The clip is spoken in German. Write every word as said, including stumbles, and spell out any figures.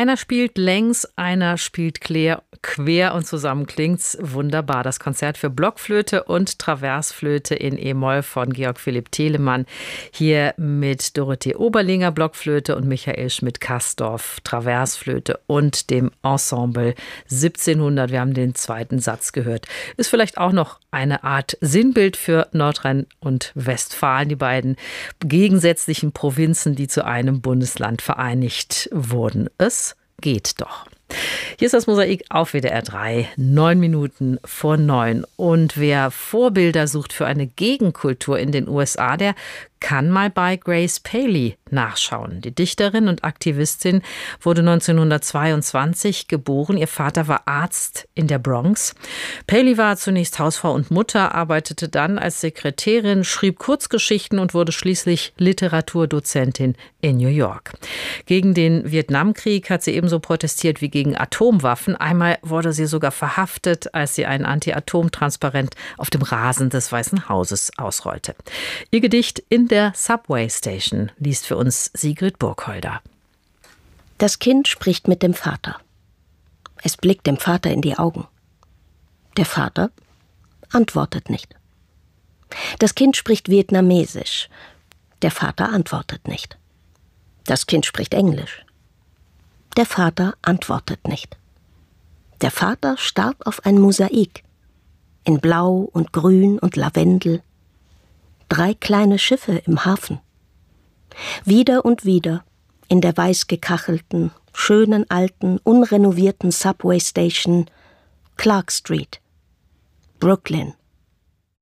Einer spielt längs, einer spielt quer, quer und zusammen klingt's wunderbar. Das Konzert für Blockflöte und Traversflöte in E-Moll von Georg Philipp Telemann. Hier mit Dorothee Oberlinger Blockflöte und Michael Schmidt-Kastorf Traversflöte und dem Ensemble siebzehnhundert. Wir haben den zweiten Satz gehört. Ist vielleicht auch noch eine Art Sinnbild für Nordrhein- und Westfalen, die beiden gegensätzlichen Provinzen, die zu einem Bundesland vereinigt wurden. Es geht doch. Hier ist das Mosaik auf W D R drei, neun Minuten vor neun. Und wer Vorbilder sucht für eine Gegenkultur in den U S A, der kann mal bei Grace Paley nachschauen. Die Dichterin und Aktivistin wurde neunzehnhundertzweiundzwanzig geboren. Ihr Vater war Arzt in der Bronx. Paley war zunächst Hausfrau und Mutter, arbeitete dann als Sekretärin, schrieb Kurzgeschichten und wurde schließlich Literaturdozentin in New York. Gegen den Vietnamkrieg hat sie ebenso protestiert wie gegen Atomwaffen. Einmal wurde sie sogar verhaftet, als sie ein Anti-Atom-Transparent auf dem Rasen des Weißen Hauses ausrollte. Ihr Gedicht In der Subway Station liest für uns Sigrid Burkholder. Das Kind spricht mit dem Vater. Es blickt dem Vater in die Augen. Der Vater antwortet nicht. Das Kind spricht Vietnamesisch. Der Vater antwortet nicht. Das Kind spricht Englisch. Der Vater antwortet nicht. Der Vater starrt auf ein Mosaik. In Blau und Grün und Lavendel. Drei kleine Schiffe im Hafen. Wieder und wieder in der weiß gekachelten, schönen alten, unrenovierten Subway Station Clark Street, Brooklyn.